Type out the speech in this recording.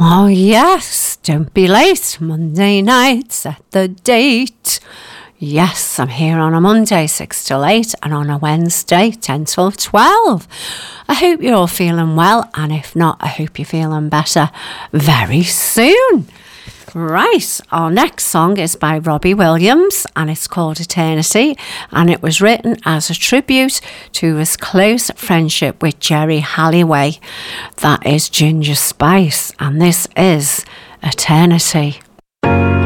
Oh yes, don't be late. Monday night, set the date. Yes, I'm here on a Monday 6 till 8 and on a Wednesday 10 till 12. I hope you're all feeling well, and if not, I hope you're feeling better very soon. Right, our next song is by Robbie Williams and it's called Eternity, and it was written as a tribute to his close friendship with Geri Halliway. That is Ginger Spice, and this is Eternity.